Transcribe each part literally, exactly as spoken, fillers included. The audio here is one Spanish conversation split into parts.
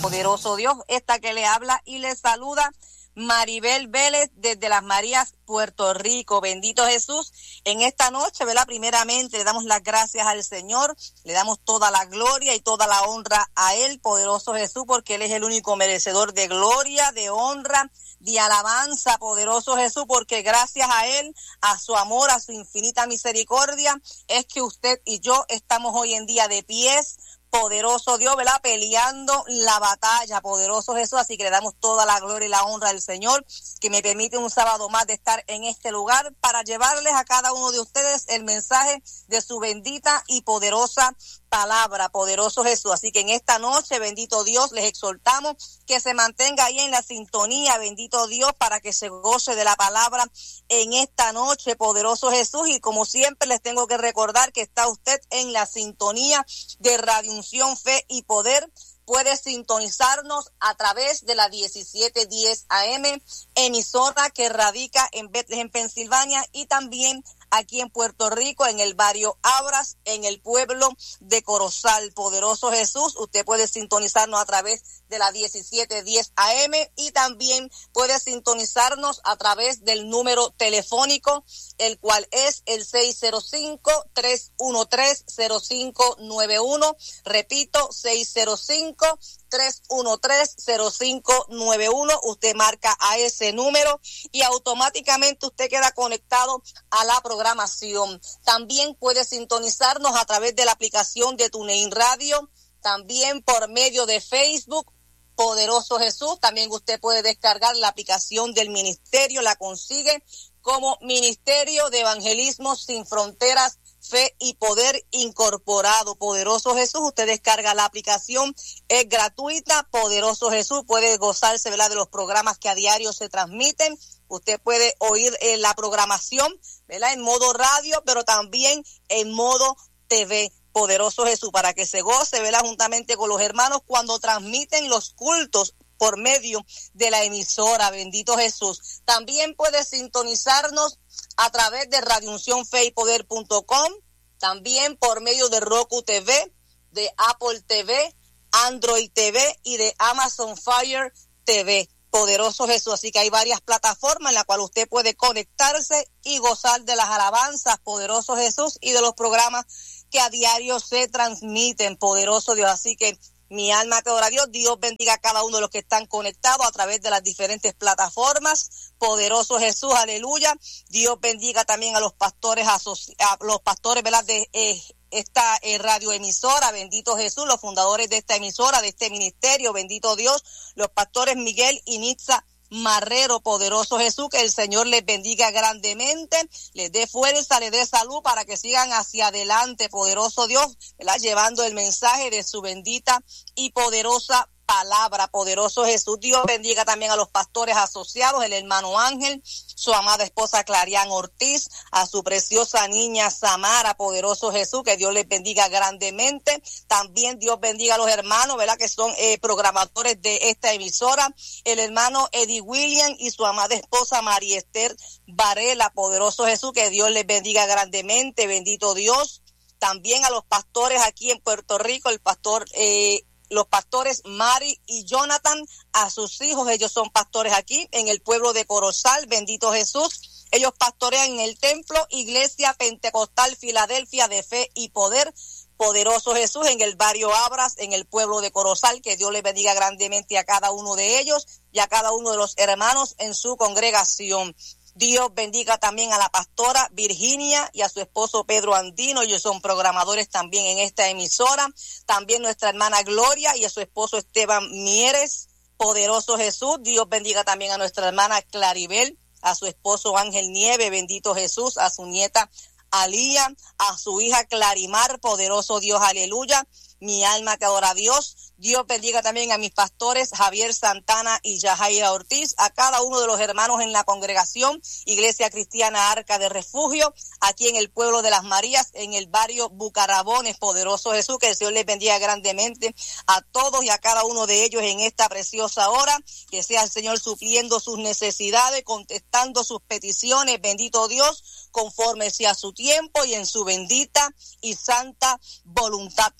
Poderoso Dios, esta que le habla y le saluda Maribel Vélez desde Las Marías, Puerto Rico. Bendito Jesús. En esta noche, ¿verdad? Primeramente le damos las gracias al Señor, le damos toda la gloria y toda la honra a Él, poderoso Jesús, porque Él es el único merecedor de gloria, de honra, de alabanza, poderoso Jesús, porque gracias a Él, a su amor, a su infinita misericordia, es que usted y yo estamos hoy en día de pies. Poderoso Dios, ¿verdad? Peleando la batalla, poderoso Jesús, así que le damos toda la gloria y la honra al Señor, que me permite un sábado más de estar en este lugar para llevarles a cada uno de ustedes el mensaje de su bendita y poderosa palabra, poderoso Jesús. Así que en esta noche, bendito Dios, les exhortamos que se mantenga ahí en la sintonía, bendito Dios, para que se goce de la palabra en esta noche, poderoso Jesús. Y como siempre les tengo que recordar que está usted en la sintonía de Radio Unción, Fe y Poder. Puede sintonizarnos a través de la diecisiete diez A M, emisora que radica en Bethlehem, Pensilvania, y también aquí en Puerto Rico, en el barrio Abras, en el pueblo de Corozal. Poderoso Jesús, usted puede sintonizarnos a través de la diecisiete diez A M y también puede sintonizarnos a través del número telefónico, el cual es el seis cero cinco, tres uno tres, cero cinco nueve uno. Repito, seis cero cinco, tres uno tres, cero cinco nueve uno. Usted marca a ese número y automáticamente usted queda conectado a la programación. También puede sintonizarnos a través de la aplicación de TuneIn Radio, también por medio de Facebook, Poderoso Jesús. También usted puede descargar la aplicación del ministerio, la consigue como Ministerio de Evangelismo Sin Fronteras, Fe y Poder Incorporado. Poderoso Jesús, usted descarga la aplicación, es gratuita. Poderoso Jesús, puede gozarse, ¿verdad?, de los programas que a diario se transmiten. Usted puede oír eh, la programación, ¿verdad?, en modo radio, pero también en modo T V. Poderoso Jesús, para que se goce, ¿verdad?, juntamente con los hermanos cuando transmiten los cultos por medio de la emisora. Bendito Jesús. También puede sintonizarnos a través de radio unción fe y poder punto com, también por medio de Roku T V, de Apple T V, Android T V y de Amazon Fire T V. Poderoso Jesús, así que hay varias plataformas en las cuales usted puede conectarse y gozar de las alabanzas, poderoso Jesús, y de los programas que a diario se transmiten, poderoso Dios. Así que mi alma te adora a Dios. Dios bendiga a cada uno de los que están conectados a través de las diferentes plataformas. Poderoso Jesús, aleluya. Dios bendiga también a los pastores, asoci- a los pastores, ¿verdad?, de eh, esta eh, radioemisora. Bendito Jesús, los fundadores de esta emisora, de este ministerio. Bendito Dios, los pastores Miguel y Nitza Marrero. Poderoso Jesús, que el Señor les bendiga grandemente, les dé fuerza, les dé salud para que sigan hacia adelante, poderoso Dios, ¿verdad?, llevando el mensaje de su bendita y poderosa palabra. Poderoso Jesús. Dios bendiga también a los pastores asociados, el hermano Ángel, su amada esposa Clarián Ortiz, a su preciosa niña Samara. Poderoso Jesús, que Dios les bendiga grandemente. También Dios bendiga a los hermanos, ¿verdad?, que son eh, programadores de esta emisora, el hermano Eddie William y su amada esposa María Esther Varela. Poderoso Jesús, que Dios les bendiga grandemente. Bendito Dios. También a los pastores aquí en Puerto Rico, el pastor eh, los pastores Mari y Jonathan, a sus hijos, ellos son pastores aquí en el pueblo de Corozal. Bendito Jesús. Ellos pastorean en el templo Iglesia Pentecostal Filadelfia de Fe y Poder. Poderoso Jesús, en el barrio Abras, en el pueblo de Corozal. Que Dios les bendiga grandemente a cada uno de ellos y a cada uno de los hermanos en su congregación. Dios bendiga también a la pastora Virginia y a su esposo Pedro Andino. Ellos son programadores también en esta emisora. También nuestra hermana Gloria y a su esposo Esteban Mieres. Poderoso Jesús. Dios bendiga también a nuestra hermana Claribel, a su esposo Ángel Nieve. Bendito Jesús. A su nieta Alía, a su hija Clarimar. Poderoso Dios, aleluya. Mi alma te adora a Dios. Dios bendiga también a mis pastores Javier Santana y Yajaira Ortiz, a cada uno de los hermanos en la congregación Iglesia Cristiana Arca de Refugio, aquí en el pueblo de Las Marías, en el barrio Bucarabones. Poderoso Jesús, que el Señor les bendiga grandemente a todos y a cada uno de ellos en esta preciosa hora. Que sea el Señor supliendo sus necesidades, contestando sus peticiones. Bendito Dios, conforme sea su tiempo y en su bendita y santa voluntad. Y en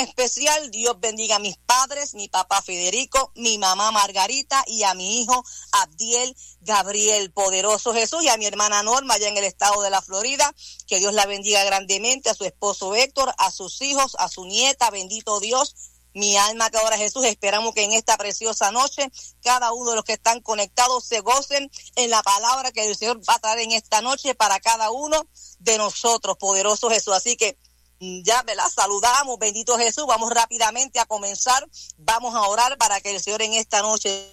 especial, Dios bendiga a mis padres, mi papá Federico, mi mamá Margarita y a mi hijo Abdiel Gabriel, poderoso Jesús, y a mi hermana Norma allá en el estado de la Florida. Que Dios la bendiga grandemente, a su esposo Héctor, a sus hijos, a su nieta, bendito Dios. Mi alma que adora a Jesús, esperamos que en esta preciosa noche cada uno de los que están conectados se gocen en la palabra que el Señor va a traer en esta noche para cada uno de nosotros, poderoso Jesús. Así que ya, ¿verdad? Saludamos, bendito Jesús. Vamos rápidamente a comenzar. Vamos a orar para que el Señor en esta noche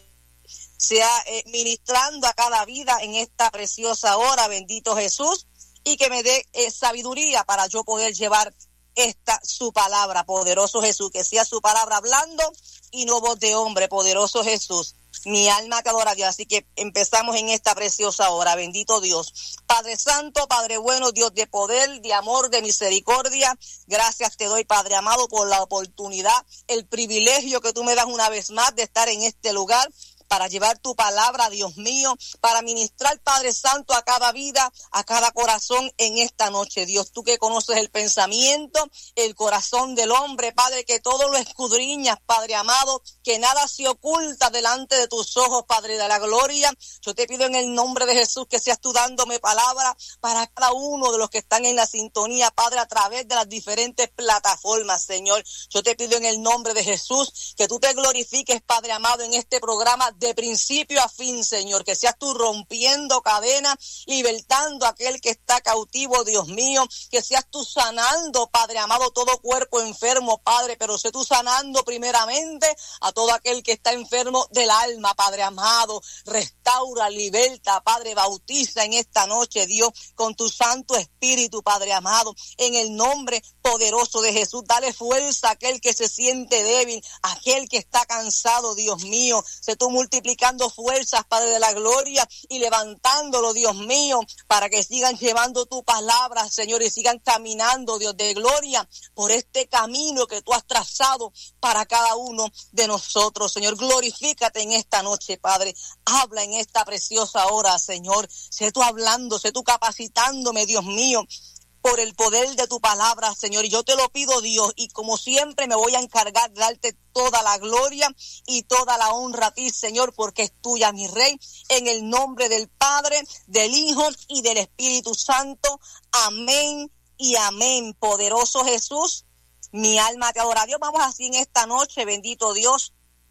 sea eh, ministrando a cada vida en esta preciosa hora, bendito Jesús, y que me dé eh, sabiduría para yo poder llevar esta su palabra, poderoso Jesús, que sea su palabra hablando y no voz de hombre, poderoso Jesús. Mi alma que adora a Dios. Así que empezamos en esta preciosa hora, bendito Dios. Padre Santo, Padre bueno, Dios de poder, de amor, de misericordia, gracias te doy, Padre amado, por la oportunidad, el privilegio que tú me das una vez más de estar en este lugar para llevar tu palabra, Dios mío, para ministrar, Padre Santo, a cada vida, a cada corazón en esta noche. Dios, tú que conoces el pensamiento, el corazón del hombre, Padre, que todo lo escudriñas, Padre amado, que nada se oculta delante de tus ojos, Padre de la gloria. Yo te pido en el nombre de Jesús que seas tú dándome palabra para cada uno de los que están en la sintonía, Padre, a través de las diferentes plataformas, Señor. Yo te pido en el nombre de Jesús que tú te glorifiques, Padre amado, en este programa de principio a fin, Señor, que seas tú rompiendo cadenas, libertando a aquel que está cautivo, Dios mío, que seas tú sanando, Padre amado, todo cuerpo enfermo, Padre, pero sé tú sanando primeramente a todo aquel que está enfermo del alma, Padre amado. Restaura, liberta, Padre, bautiza en esta noche, Dios, con tu Santo Espíritu, Padre amado, en el nombre poderoso de Jesús. Dale fuerza a aquel que se siente débil, a aquel que está cansado, Dios mío. Sé tú multiplicando fuerzas, Padre de la gloria, y levantándolo, Dios mío, para que sigan llevando tu palabra, Señor, y sigan caminando, Dios de gloria, por este camino que tú has trazado para cada uno de nosotros, Señor. Glorifícate en esta noche, Padre. Habla en esta preciosa hora, Señor. Sé tú hablando, sé tú capacitándome, Dios mío, por el poder de tu palabra, Señor. Y yo te lo pido, Dios, y como siempre me voy a encargar de darte toda la gloria y toda la honra a ti, Señor, porque es tuya, mi Rey, en el nombre del Padre, del Hijo y del Espíritu Santo. Amén y amén. Poderoso Jesús, mi alma te adora. Dios, vamos así en esta noche, bendito Dios,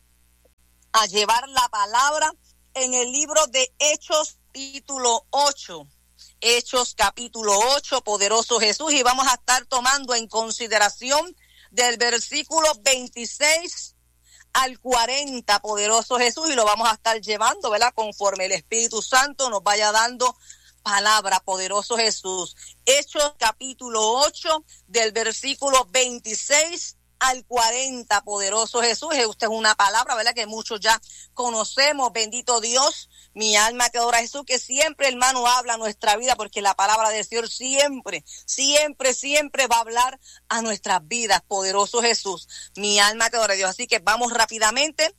a llevar la palabra en el libro de Hechos, capítulo ocho. Hechos capítulo ocho, poderoso Jesús, y vamos a estar tomando en consideración del versículo veintiséis al cuarenta, poderoso Jesús, y lo vamos a estar llevando, ¿verdad? Conforme el Espíritu Santo nos vaya dando palabra, poderoso Jesús. Hechos capítulo ocho, del versículo veintiséis al cuarenta, poderoso Jesús. Esta es una palabra, ¿verdad?, que muchos ya conocemos, bendito Dios. Mi alma te adora, Jesús, que siempre, hermano, habla a nuestra vida, porque la palabra del Señor siempre, siempre, siempre va a hablar a nuestras vidas, poderoso Jesús. Mi alma te adora, Dios. Así que vamos rápidamente.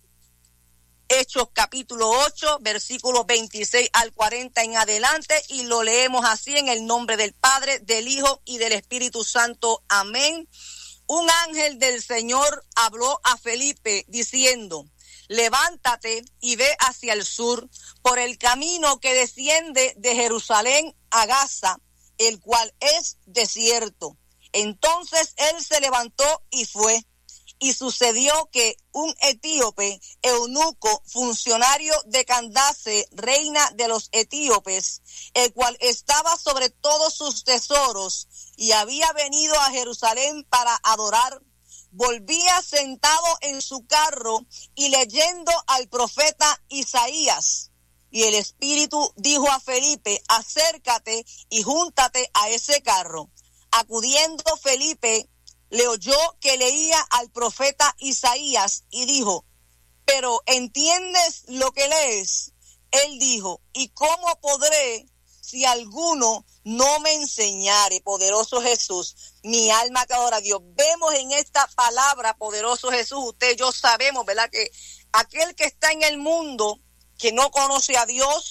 Hechos capítulo ocho, versículos veintiséis al cuarenta en adelante, y lo leemos así en el nombre del Padre, del Hijo y del Espíritu Santo. Amén. Un ángel del Señor habló a Felipe diciendo: levántate y ve hacia el sur por el camino que desciende de Jerusalén a Gaza, el cual es desierto. Entonces él se levantó y fue. Y sucedió que un etíope, eunuco, funcionario de Candace, reina de los etíopes, el cual estaba sobre todos sus tesoros y había venido a Jerusalén para adorar, volvía sentado en su carro y leyendo al profeta Isaías. Y el Espíritu dijo a Felipe: acércate y júntate a ese carro. Acudiendo Felipe, le oyó que leía al profeta Isaías y dijo: ¿pero entiendes lo que lees? Él dijo: ¿y cómo podré si alguno no me enseñare? Poderoso Jesús, mi alma te adora, Dios. Vemos en esta palabra, poderoso Jesús, usted y yo sabemos, ¿verdad?, que aquel que está en el mundo, que no conoce a Dios,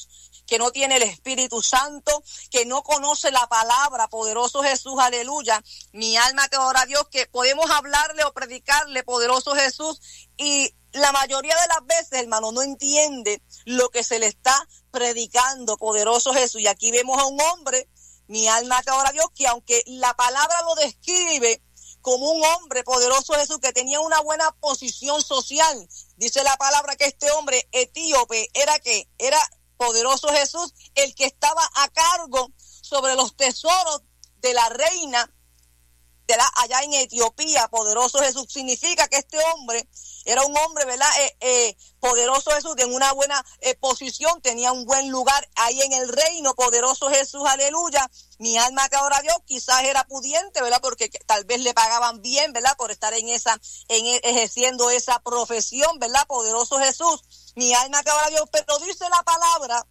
que no tiene el Espíritu Santo, que no conoce la palabra, poderoso Jesús, aleluya. Mi alma te adora a Dios, que podemos hablarle o predicarle, poderoso Jesús, y la mayoría de las veces, hermano, no entiende lo que se le está predicando, poderoso Jesús. Y aquí vemos a un hombre, mi alma te adora a Dios, que aunque la palabra lo describe como un hombre, poderoso Jesús, que tenía una buena posición social, dice la palabra que este hombre etíope era que era poderoso Jesús, el que estaba a cargo sobre los tesoros de la reina de la, allá en Etiopía, poderoso Jesús. Significa que este hombre era un hombre, ¿verdad? Eh, eh, poderoso Jesús, en una buena eh, posición, tenía un buen lugar ahí en el reino, poderoso Jesús, aleluya. Mi alma te adora a Dios, quizás era pudiente, ¿verdad? Porque tal vez le pagaban bien, ¿verdad? Por estar en esa, en ejerciendo esa profesión, ¿verdad? Poderoso Jesús. Mi alma te adora a Dios, pero dice la palabra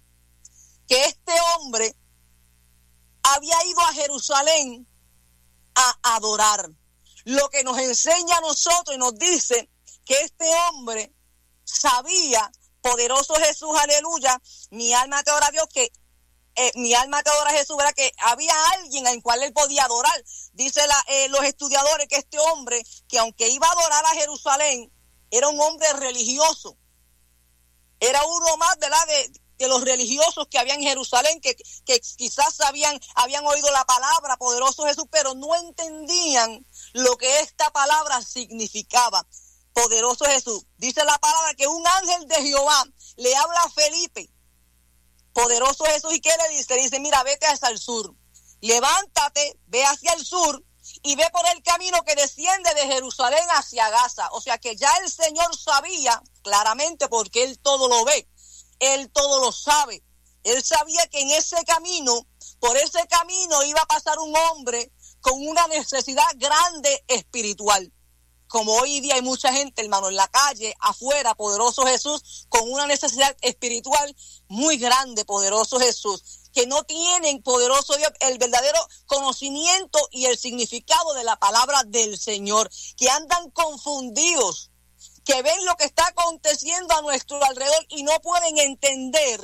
que este hombre había ido a Jerusalén a adorar. Lo que nos enseña a nosotros y nos dice que este hombre sabía, poderoso Jesús, aleluya, mi alma te adora a Dios, que eh, mi alma te adora a Jesús, ¿verdad? Que había alguien en cual él podía adorar. Dice la, eh, los estudiadores que este hombre, que aunque iba a adorar a Jerusalén, era un hombre religioso. Era uno más, ¿verdad?, de, de los religiosos que había en Jerusalén, que, que quizás habían, habían oído la palabra, poderoso Jesús, pero no entendían lo que esta palabra significaba. Poderoso Jesús. Dice la palabra que un ángel de Jehová le habla a Felipe, poderoso Jesús, ¿y qué le dice? Le dice, mira, vete hacia el sur, levántate, ve hacia el sur, y ve por el camino que desciende de Jerusalén hacia Gaza. O sea que ya el Señor sabía claramente, porque Él todo lo ve, Él todo lo sabe. Él sabía que en ese camino, por ese camino iba a pasar un hombre con una necesidad grande espiritual. Como hoy día hay mucha gente, hermano, en la calle, afuera, poderoso Jesús, con una necesidad espiritual muy grande, poderoso Jesús, que no tienen, poderoso Dios, el verdadero conocimiento y el significado de la palabra del Señor, que andan confundidos, que ven lo que está aconteciendo a nuestro alrededor y no pueden entender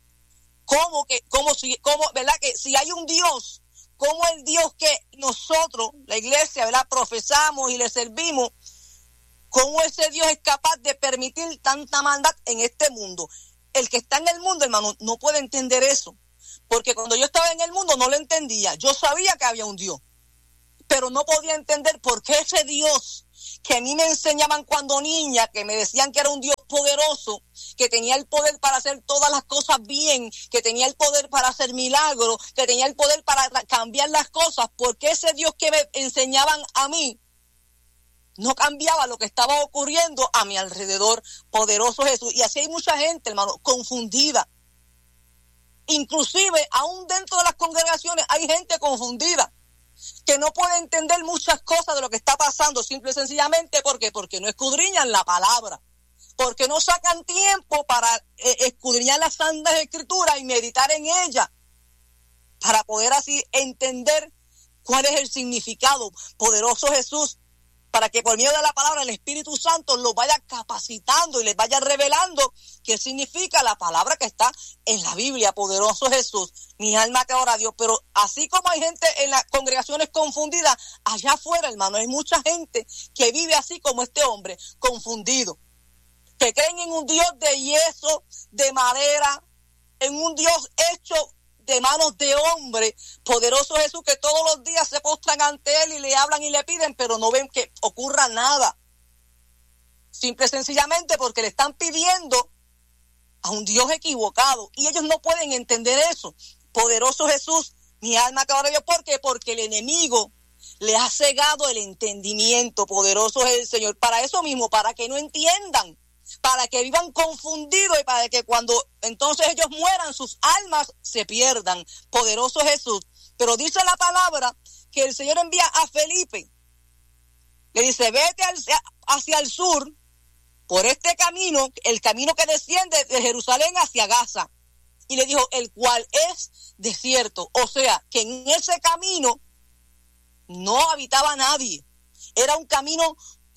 cómo que, cómo si, cómo, ¿verdad? Que si hay un Dios, cómo el Dios que nosotros, la iglesia, ¿verdad?, profesamos y le servimos, cómo ese Dios es capaz de permitir tanta maldad en este mundo. El que está en el mundo, hermano, no puede entender eso. Porque cuando yo estaba en el mundo no lo entendía. Yo sabía que había un Dios, pero no podía entender por qué ese Dios que a mí me enseñaban cuando niña, que me decían que era un Dios poderoso, que tenía el poder para hacer todas las cosas bien, que tenía el poder para hacer milagros, que tenía el poder para cambiar las cosas, ¿por qué ese Dios que me enseñaban a mí no cambiaba lo que estaba ocurriendo a mi alrededor? Poderoso Jesús. Y así hay mucha gente, hermano, confundida. Inclusive, aún dentro de las congregaciones hay gente confundida, que no puede entender muchas cosas de lo que está pasando, simple y sencillamente, ¿por qué? Porque no escudriñan la palabra, porque no sacan tiempo para eh, escudriñar las santas escrituras y meditar en ellas, para poder así entender cuál es el significado, poderoso Jesús, para que por medio de la palabra el Espíritu Santo los vaya capacitando y les vaya revelando qué significa la palabra que está en la Biblia, poderoso Jesús. Mi alma te adora a Dios, pero así como hay gente en las congregaciones confundidas, allá afuera, hermano, hay mucha gente que vive así como este hombre, confundido, que creen en un Dios de yeso, de madera, en un Dios hecho de manos de hombre, poderoso Jesús, que todos los días se postran ante Él y le hablan y le piden, pero no ven que ocurra nada. Simple y sencillamente porque le están pidiendo a un Dios equivocado y ellos no pueden entender eso. Poderoso Jesús, mi alma te adora a Dios. ¿Por qué? Porque el enemigo le ha cegado el entendimiento, poderoso es el Señor. Para eso mismo, para que no entiendan, para que vivan confundidos y para que cuando entonces ellos mueran, sus almas se pierdan. Poderoso Jesús. Pero dice la palabra que el Señor envía a Felipe. Le dice, vete hacia, hacia el sur, por este camino, el camino que desciende de Jerusalén hacia Gaza. Y le dijo, el cual es desierto. O sea, que en ese camino no habitaba nadie. Era un camino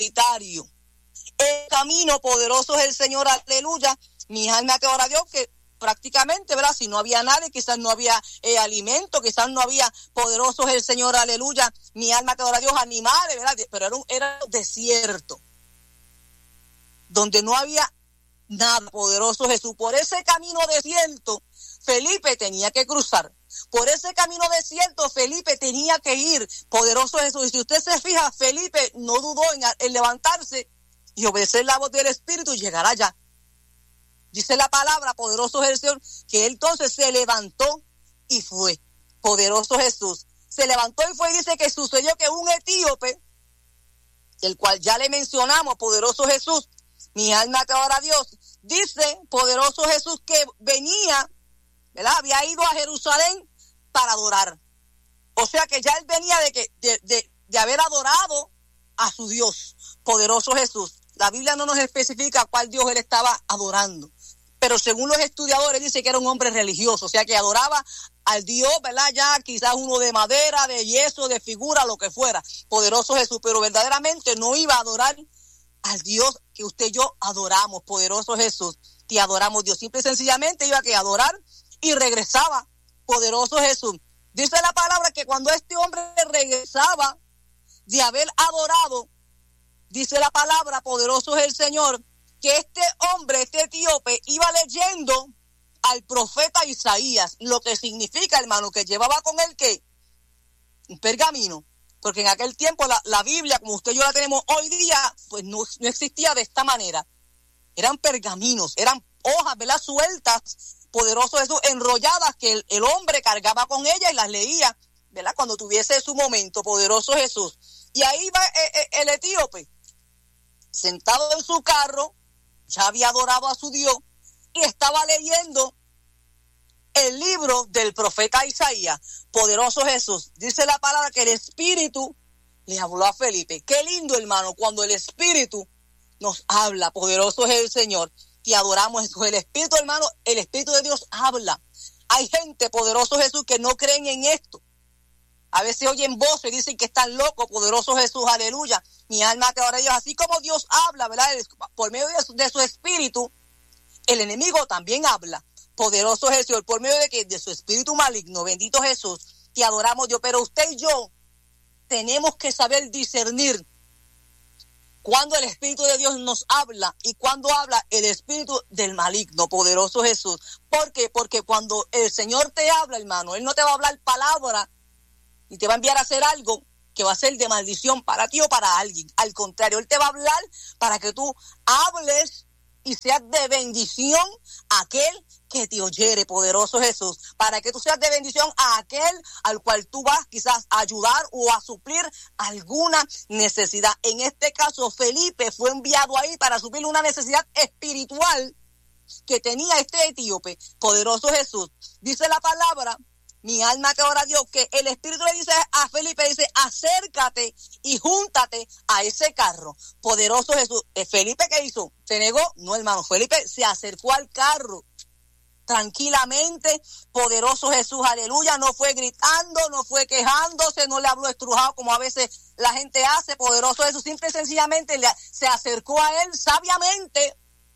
solitario. El camino poderoso es el Señor, aleluya. Mi alma te adora a Dios, que prácticamente, ¿verdad? Si no había nadie, quizás no había eh, alimento, quizás no había poderosos el Señor, aleluya, mi alma te adora a Dios, animales, ¿verdad? Pero era un, era un desierto, donde no había nada, poderoso Jesús. Por ese camino desierto, Felipe tenía que cruzar. Por ese camino desierto, Felipe tenía que ir, poderoso Jesús. Y si usted se fija, Felipe no dudó en, en levantarse y obedecer la voz del Espíritu y llegar allá. Dice la palabra, poderoso es el Señor, que él entonces se levantó y fue. Poderoso Jesús. Se levantó y fue y dice que sucedió que un etíope, el cual ya le mencionamos, poderoso Jesús, mi alma te adora a Dios. Dice, poderoso Jesús, que venía, ¿verdad? Había ido a Jerusalén para adorar. O sea que ya él venía de, que, de, de, de haber adorado a su Dios, poderoso Jesús. La Biblia no nos especifica cuál Dios él estaba adorando, pero según los estudiadores dice que era un hombre religioso, o sea que adoraba al Dios, ¿verdad? Ya quizás uno de madera, de yeso, de figura, lo que fuera, poderoso Jesús, pero verdaderamente no iba a adorar al Dios que usted y yo adoramos, poderoso Jesús, te adoramos Dios, simple y sencillamente iba a que adorar y regresaba, poderoso Jesús. Dice la palabra que cuando este hombre regresaba de haber adorado, dice la palabra, poderoso es el Señor, que este hombre, este etíope, iba leyendo al profeta Isaías, lo que significa, hermano, que llevaba con él, ¿qué? Un pergamino, porque en aquel tiempo la, la Biblia, como usted y yo la tenemos hoy día, pues no, no existía de esta manera. Eran pergaminos, eran hojas, ¿verdad? Sueltas, poderoso Jesús, enrolladas, que el, el hombre cargaba con ella y las leía, ¿verdad? Cuando tuviese su momento, poderoso Jesús. Y ahí va el, el etíope, sentado en su carro, ya había adorado a su Dios y estaba leyendo el libro del profeta Isaías, poderoso Jesús. Dice la palabra que el Espíritu le habló a Felipe. Qué lindo, hermano, cuando el Espíritu nos habla, poderoso es el Señor, que adoramos Jesús. El Espíritu, hermano, el Espíritu de Dios habla. Hay gente, poderoso Jesús, que no creen en esto. A veces oyen voces y dicen que están locos, poderoso Jesús, aleluya. Mi alma te adora a Dios. Así como Dios habla, ¿verdad? Por medio de su, de su espíritu, el enemigo también habla. Poderoso Jesús, por medio de que de su espíritu maligno, bendito Jesús, te adoramos Dios. Pero usted y yo tenemos que saber discernir cuando el Espíritu de Dios nos habla y cuando habla el espíritu del maligno, poderoso Jesús. ¿Por qué? Porque cuando el Señor te habla, hermano, Él no te va a hablar palabra y te va a enviar a hacer algo que va a ser de maldición para ti o para alguien. Al contrario, Él te va a hablar para que tú hables y seas de bendición a aquel que te oyere, poderoso Jesús. Para que tú seas de bendición a aquel al cual tú vas quizás a ayudar o a suplir alguna necesidad. En este caso, Felipe fue enviado ahí para suplir una necesidad espiritual que tenía este etíope, poderoso Jesús. Dice la palabra, mi alma te adora a Dios, que el Espíritu le dice a Felipe, dice, acércate y júntate a ese carro. Poderoso Jesús. ¿Felipe qué hizo? ¿Se negó? No, hermano. Felipe se acercó al carro tranquilamente. Poderoso Jesús, aleluya. No fue gritando, no fue quejándose, no le habló estrujado como a veces la gente hace. Poderoso Jesús, simple y sencillamente le, se acercó a él sabiamente.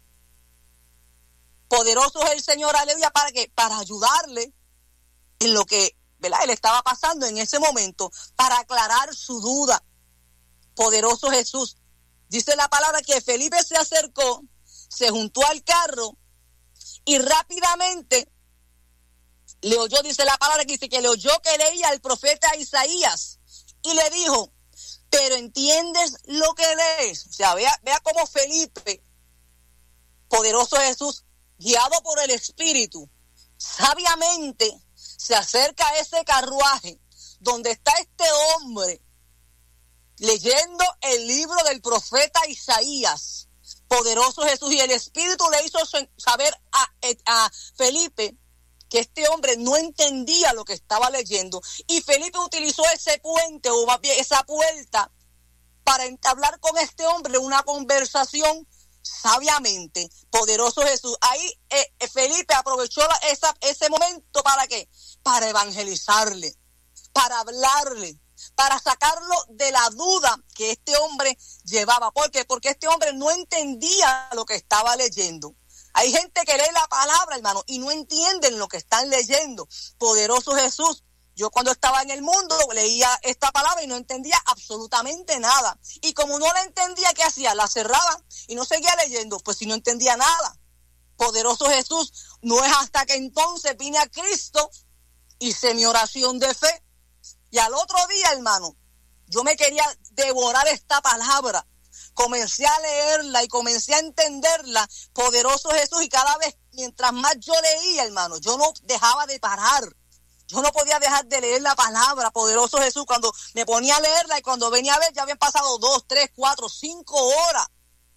Poderoso es el Señor, aleluya, ¿para qué? Para ayudarle en lo que, ¿verdad?, él estaba pasando en ese momento, para aclarar su duda. Poderoso Jesús. Dice la palabra que Felipe se acercó, se juntó al carro y rápidamente le oyó, dice la palabra que dice que le oyó que leía al profeta Isaías y le dijo, pero ¿entiendes lo que lees? O sea, vea, vea cómo Felipe, poderoso Jesús, guiado por el Espíritu, sabiamente se acerca a ese carruaje donde está este hombre leyendo el libro del profeta Isaías, poderoso Jesús, y el Espíritu le hizo saber a, a Felipe que este hombre no entendía lo que estaba leyendo, y Felipe utilizó ese puente o esa puerta para entablar con este hombre una conversación sabiamente, poderoso Jesús. Ahí eh, Felipe aprovechó la, esa, ese momento, ¿para qué? Para evangelizarle, para hablarle, para sacarlo de la duda que este hombre llevaba. ¿Por qué? Porque este hombre no entendía lo que estaba leyendo. Hay gente que lee la palabra, hermano, y no entienden lo que están leyendo. Poderoso Jesús. Yo cuando estaba en el mundo leía esta palabra y no entendía absolutamente nada. Y como no la entendía, ¿qué hacía? La cerraba y no seguía leyendo, pues si no entendía nada. Poderoso Jesús, no es hasta que entonces vine a Cristo, hice mi oración de fe. Y al otro día, hermano, yo me quería devorar esta palabra. Comencé a leerla y comencé a entenderla. Poderoso Jesús, y cada vez, mientras más yo leía, hermano, yo no dejaba de parar. Yo no podía dejar de leer la palabra, poderoso Jesús, cuando me ponía a leerla y cuando venía a ver ya habían pasado dos, tres, cuatro, cinco horas.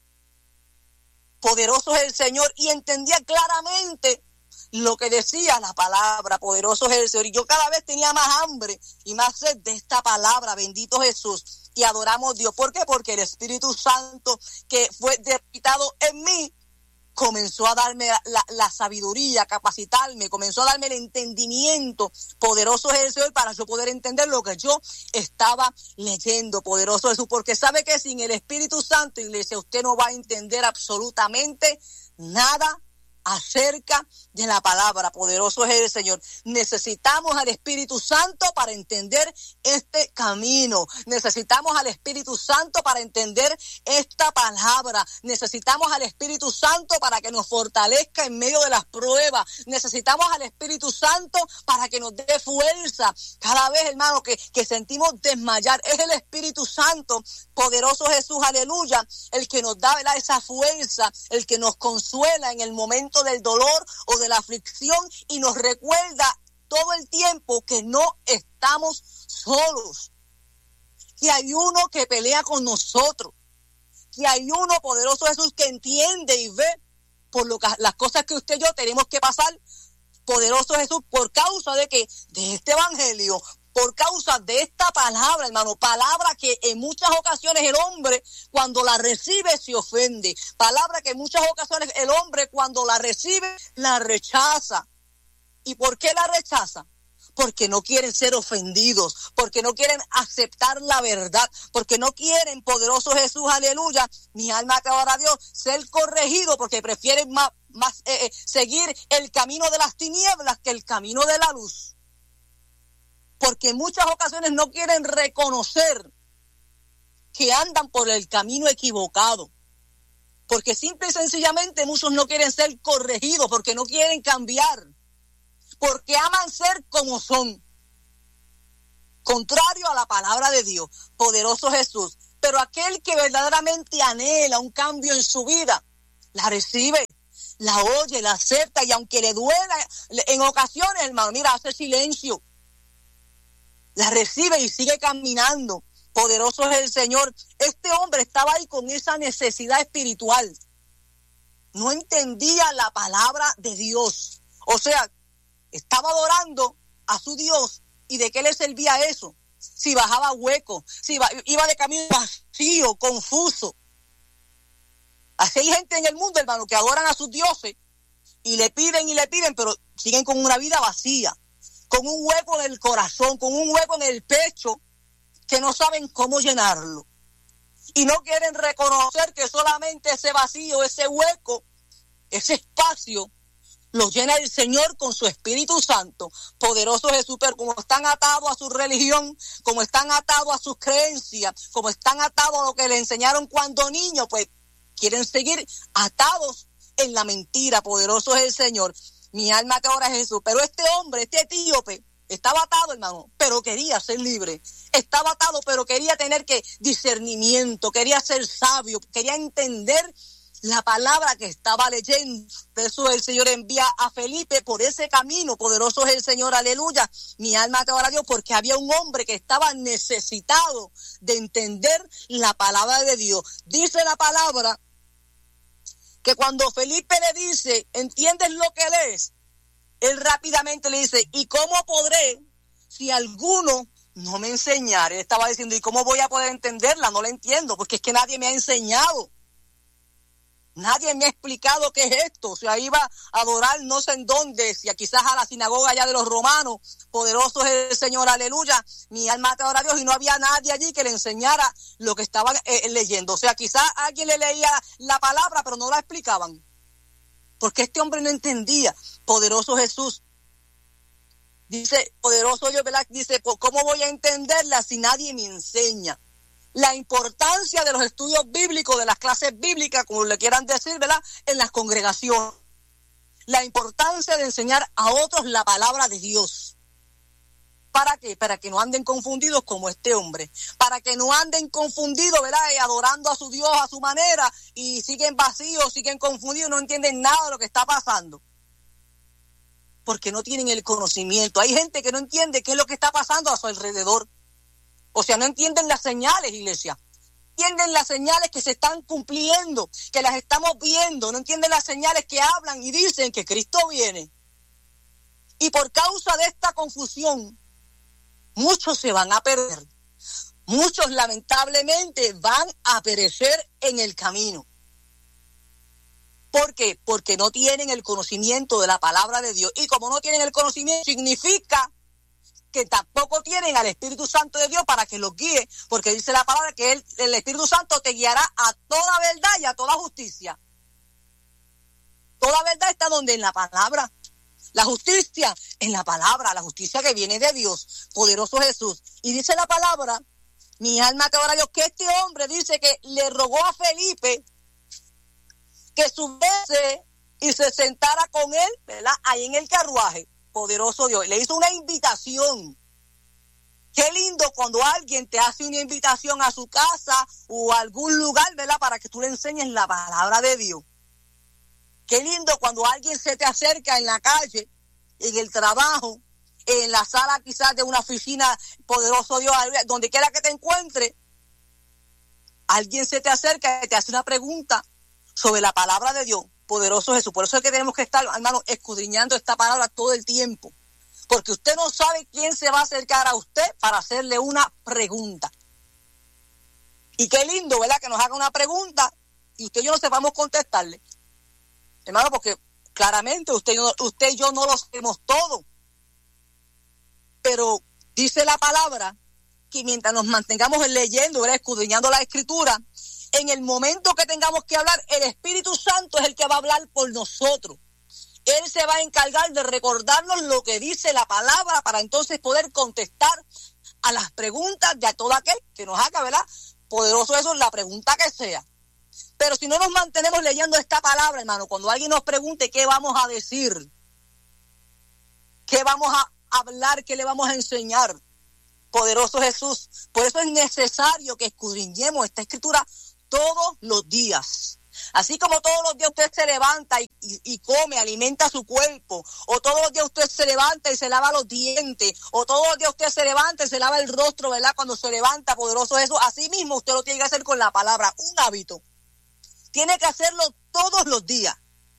Poderoso es el Señor, y entendía claramente lo que decía la palabra. Poderoso es el Señor, y yo cada vez tenía más hambre y más sed de esta palabra. Bendito Jesús, y adoramos a Dios. ¿Por qué? Porque el Espíritu Santo que fue depositado en mí comenzó a darme la, la, la sabiduría, capacitarme, comenzó a darme el entendimiento. Poderoso es el Señor para yo poder entender lo que yo estaba leyendo. Poderoso Jesús, porque sabe que sin el Espíritu Santo, iglesia, usted no va a entender absolutamente nada acerca de la palabra. Poderoso es el Señor. Necesitamos al Espíritu Santo para entender este camino. Necesitamos al Espíritu Santo para entender esta palabra. Necesitamos al Espíritu Santo para que nos fortalezca en medio de las pruebas. Necesitamos al Espíritu Santo para que nos dé fuerza. Cada vez, hermano, que, que sentimos desmayar, es el Espíritu Santo, poderoso Jesús, aleluya, el que nos da, ¿verdad?, esa fuerza, el que nos consuela en el momento del dolor o de la aflicción, y nos recuerda todo el tiempo que no estamos solos, que hay uno que pelea con nosotros, que hay uno, poderoso Jesús, que entiende y ve por lo que, las cosas que usted y yo tenemos que pasar. Poderoso Jesús, por causa de que de este evangelio, por causa de esta palabra, hermano, palabra que en muchas ocasiones el hombre cuando la recibe se ofende, palabra que en muchas ocasiones el hombre cuando la recibe la rechaza. ¿Y por qué la rechaza? Porque no quieren ser ofendidos, porque no quieren aceptar la verdad, porque no quieren, poderoso Jesús, aleluya, mi alma te adora a Dios, ser corregido, porque prefieren más, más eh, eh, seguir el camino de las tinieblas que el camino de la luz. Porque en muchas ocasiones no quieren reconocer que andan por el camino equivocado. Porque simple y sencillamente muchos no quieren ser corregidos, porque no quieren cambiar, porque aman ser como son, contrario a la palabra de Dios, poderoso Jesús. Pero aquel que verdaderamente anhela un cambio en su vida, la recibe, la oye, la acepta, y aunque le duela en ocasiones, hermano, mira, hace silencio, la recibe y sigue caminando. Poderoso es el Señor. Este hombre estaba ahí con esa necesidad espiritual. No entendía la palabra de Dios. O sea, estaba adorando a su Dios. ¿Y de qué le servía eso? Si bajaba hueco, si iba, iba de camino vacío, confuso. Así hay gente en el mundo, hermano, que adoran a sus dioses y le piden y le piden, pero siguen con una vida vacía, con un hueco en el corazón, con un hueco en el pecho, que no saben cómo llenarlo. Y no quieren reconocer que solamente ese vacío, ese hueco, ese espacio, lo llena el Señor con su Espíritu Santo. Poderoso Jesús, pero como están atados a su religión, como están atados a sus creencias, como están atados a lo que le enseñaron cuando niños, pues quieren seguir atados en la mentira. Poderoso es el Señor. Mi alma te adora, Jesús. Pero este hombre, este etíope, estaba atado, hermano, pero quería ser libre. Estaba atado, pero quería tener que discernimiento, quería ser sabio, quería entender la palabra que estaba leyendo. Por eso el Señor envía a Felipe por ese camino. Poderoso es el Señor, aleluya. Mi alma te adora a Dios, porque había un hombre que estaba necesitado de entender la palabra de Dios. Dice la palabra que cuando Felipe le dice, ¿entiendes lo que lees? Él rápidamente le dice, ¿y cómo podré si alguno no me enseñara? Él estaba diciendo, ¿y cómo voy a poder entenderla? No la entiendo, porque es que nadie me ha enseñado. Nadie me ha explicado qué es esto. O sea, iba a adorar no sé en dónde, si quizás a la sinagoga allá de los romanos. Poderoso es el Señor, aleluya. Mi alma te adora a Dios, y no había nadie allí que le enseñara lo que estaban eh, leyendo. O sea, quizás alguien le leía la palabra, pero no la explicaban. Porque este hombre no entendía. Poderoso Jesús. Dice, poderoso yo, ¿verdad? Dice, ¿cómo voy a entenderla si nadie me enseña? La importancia de los estudios bíblicos, de las clases bíblicas, como le quieran decir, ¿verdad? En las congregaciones. La importancia de enseñar a otros la palabra de Dios. ¿Para qué? Para que no anden confundidos como este hombre. Para que no anden confundidos, ¿verdad? Y adorando a su Dios a su manera y siguen vacíos, siguen confundidos, no entienden nada de lo que está pasando. Porque no tienen el conocimiento. Hay gente que no entiende qué es lo que está pasando a su alrededor. O sea, no entienden las señales, iglesia. Entienden las señales que se están cumpliendo, que las estamos viendo. No entienden las señales que hablan y dicen que Cristo viene. Y por causa de esta confusión, muchos se van a perder. Muchos lamentablemente van a perecer en el camino. ¿Por qué? Porque no tienen el conocimiento de la palabra de Dios. Y como no tienen el conocimiento, significa que tampoco tienen al Espíritu Santo de Dios para que los guíe, porque dice la palabra que él, el Espíritu Santo te guiará a toda verdad y a toda justicia. Toda verdad está donde en la palabra. La justicia en la palabra, la justicia que viene de Dios, poderoso Jesús. Y dice la palabra, mi alma te adora a Dios, que este hombre dice que le rogó a Felipe que subiese y se sentara con él, ¿verdad? Ahí en el carruaje, poderoso Dios. Le hizo una invitación. Qué lindo cuando alguien te hace una invitación a su casa o a algún lugar, ¿verdad? Para que tú le enseñes la palabra de Dios. Qué lindo cuando alguien se te acerca en la calle, en el trabajo, en la sala quizás de una oficina, poderoso Dios, donde quiera que te encuentre, alguien se te acerca y te hace una pregunta sobre la palabra de Dios, poderoso Jesús. Por eso es que tenemos que estar, hermanos, escudriñando esta palabra todo el tiempo. Porque usted no sabe quién se va a acercar a usted para hacerle una pregunta. Y qué lindo, ¿verdad? Que nos haga una pregunta y usted y yo no sepamos contestarle. Hermano, porque claramente usted y yo, usted y yo no lo sabemos todo. Pero dice la palabra que mientras nos mantengamos leyendo, ¿verdad? Escudriñando la Escritura, en el momento que tengamos que hablar, el Espíritu Santo es el que va a hablar por nosotros. Él se va a encargar de recordarnos lo que dice la palabra para entonces poder contestar a las preguntas de a todo aquel que nos haga, ¿verdad? Poderoso eso, la pregunta que sea. Pero si no nos mantenemos leyendo esta palabra, hermano, cuando alguien nos pregunte qué vamos a decir, qué vamos a hablar, qué le vamos a enseñar, poderoso Jesús. Por eso es necesario que escudriñemos esta Escritura todos los días. Así como todos los días usted se levanta y, y, y come, alimenta su cuerpo, o todos los días usted se levanta y se lava los dientes, o todos los días usted se levanta y se lava el rostro, ¿verdad? Cuando se levanta, poderoso Jesús, así mismo usted lo tiene que hacer con la palabra, un hábito. Tiene que hacerlo todos los días.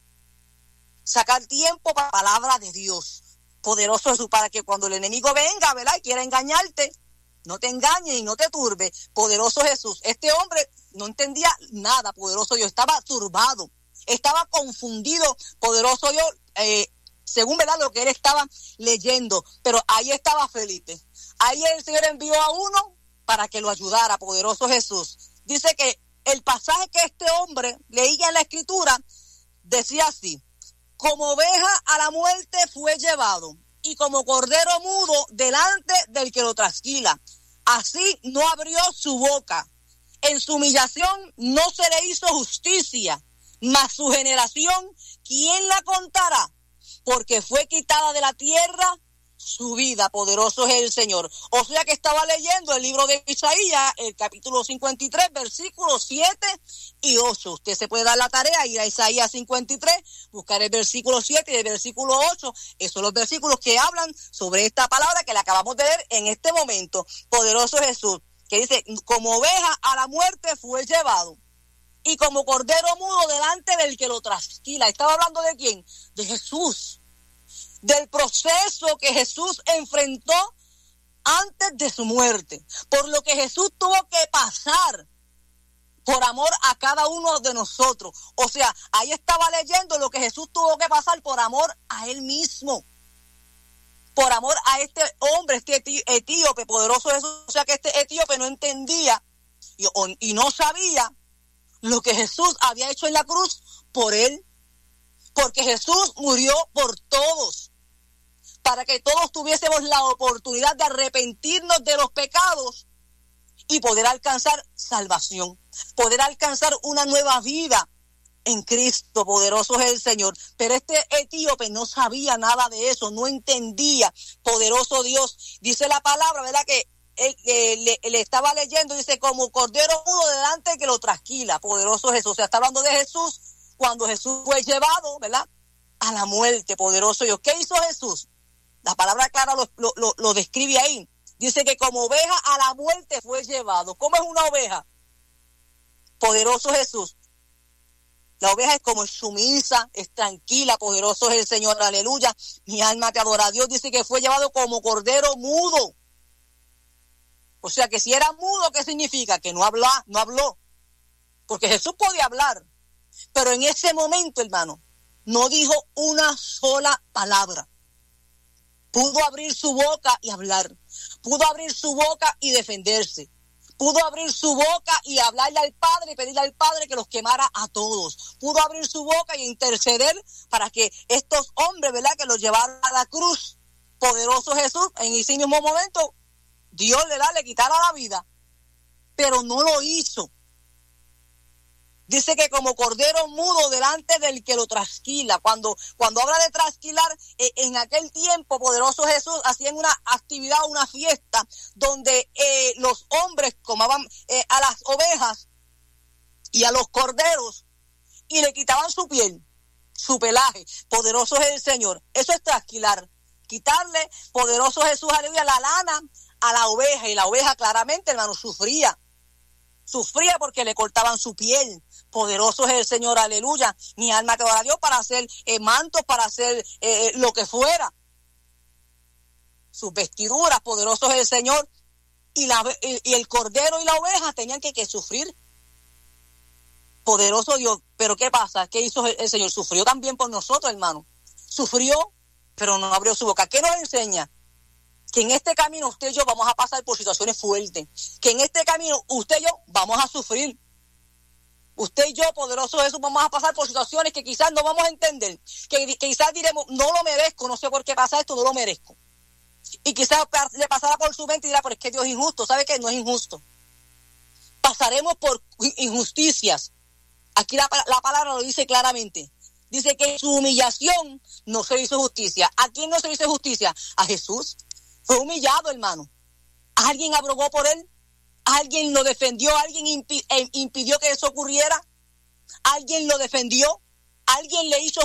Sacar tiempo para la palabra de Dios, poderoso Jesús, para que cuando el enemigo venga, ¿verdad? Y quiera engañarte, no te engañe y no te turbe, poderoso Jesús. Este hombre no entendía nada, poderoso Dios, estaba turbado, estaba confundido, poderoso Dios, eh, según verdad lo que él estaba leyendo. Pero ahí estaba Felipe, ahí el Señor envió a uno para que lo ayudara, poderoso Jesús. Dice que el pasaje que este hombre leía en la Escritura decía así: como oveja a la muerte fue llevado, y como cordero mudo delante del que lo trasquila, así no abrió su boca. En su humillación no se le hizo justicia, mas su generación, ¿quién la contará? Porque fue quitada de la tierra su vida, poderoso es el Señor. O sea que estaba leyendo el libro de Isaías, el capítulo cincuenta y tres, versículos siete y ocho. Usted se puede dar la tarea, ir a Isaías cincuenta y tres, buscar el versículo siete y el versículo ocho. Esos son los versículos que hablan sobre esta palabra que le acabamos de leer en este momento. Poderoso Jesús, que dice, como oveja a la muerte fue llevado, y como cordero mudo delante del que lo trasquila. ¿Estaba hablando de quién? De Jesús. Del proceso que Jesús enfrentó antes de su muerte, por lo que Jesús tuvo que pasar por amor a cada uno de nosotros. O sea, ahí estaba leyendo lo que Jesús tuvo que pasar por amor a él mismo, por amor a este hombre, este etíope, poderoso Jesús. O sea que este etíope no entendía y, y no sabía lo que Jesús había hecho en la cruz por él. porque Jesús murió por todos, para que todos tuviésemos la oportunidad de arrepentirnos de los pecados y poder alcanzar salvación, poder alcanzar una nueva vida en Cristo. Poderoso es el Señor. Pero este etíope no sabía nada de eso, no entendía. Poderoso Dios. Dice la palabra, ¿verdad? Que él, eh, le, le estaba leyendo, dice, como cordero mudo delante que lo trasquila. Poderoso Jesús. O sea, está hablando de Jesús cuando Jesús fue llevado, ¿verdad?, a la muerte. Poderoso Dios. ¿Qué hizo Jesús? La palabra clara lo, lo, lo, lo describe ahí. Dice que como oveja a la muerte fue llevado. ¿Cómo es una oveja? Poderoso Jesús. La oveja es como sumisa, es tranquila. Poderoso es el Señor, aleluya. Mi alma te adora. Dios dice que fue llevado como cordero mudo. O sea que si era mudo, ¿qué significa? Que no habló, no habló. Porque Jesús podía hablar. Pero en ese momento, hermano, no dijo una sola palabra. Pudo abrir su boca y hablar. Pudo abrir su boca y defenderse. Pudo abrir su boca y hablarle al Padre y pedirle al Padre que los quemara a todos. Pudo abrir su boca y interceder para que estos hombres, ¿verdad?, que los llevaran a la cruz. Poderoso Jesús, en ese mismo momento, Dios le da, le quitara la vida. Pero no lo hizo. Dice que como cordero mudo delante del que lo trasquila. Cuando, cuando habla de trasquilar, eh, en aquel tiempo, poderoso Jesús, hacían una actividad, una fiesta, donde eh, los hombres comaban eh, a las ovejas y a los corderos y le quitaban su piel, su pelaje. Poderoso es el Señor. Eso es trasquilar. Quitarle, poderoso Jesús, aleluya, la lana a la oveja. Y la oveja claramente, hermano, sufría. Sufría porque le cortaban su piel. Poderoso es el Señor, aleluya. Mi alma te adora a Dios para hacer eh, mantos, para hacer eh, lo que fuera. Sus vestiduras, poderoso es el Señor. Y, la, y, y el cordero y la oveja tenían que, que sufrir. Poderoso Dios. Pero ¿qué pasa? ¿Qué hizo el, el Señor? Sufrió también por nosotros, hermano. Sufrió, pero no abrió su boca. ¿Qué nos enseña? Que en este camino usted y yo vamos a pasar por situaciones fuertes. Que en este camino usted y yo vamos a sufrir. Usted y yo, poderoso Jesús, vamos a pasar por situaciones que quizás no vamos a entender. Que, que quizás diremos, no lo merezco, no sé por qué pasa esto, no lo merezco. Y quizás le pasará por su mente y dirá, pero es que Dios es injusto. ¿Sabe qué? No es injusto. Pasaremos por injusticias. Aquí la, la palabra lo dice claramente. Dice que su humillación no se le hizo justicia. ¿A quién no se le hizo justicia? A Jesús. Fue humillado, hermano. ¿Alguien abrogó por él? ¿Alguien lo defendió? ¿Alguien impi- impidió que eso ocurriera? ¿Alguien lo defendió? ¿Alguien le hizo